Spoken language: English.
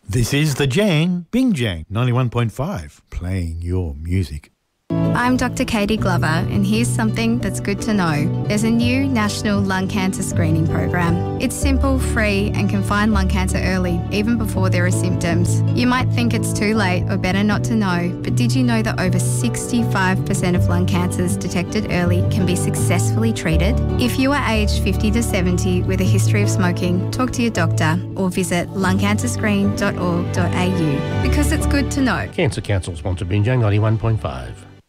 This is the Jang, Bing Jang 91.5, playing your music. I'm Dr. Katie Glover, and here's something that's good to know. There's a new national lung cancer screening program. It's simple, free, and can find lung cancer early, even before there are symptoms. You might think it's too late or better not to know, but did you know that over 65% of lung cancers detected early can be successfully treated? If you are aged 50 to 70 with a history of smoking, talk to your doctor or visit lungcancerscreen.org.au, because it's good to know. Cancer Council sponsor Binjang 91.5.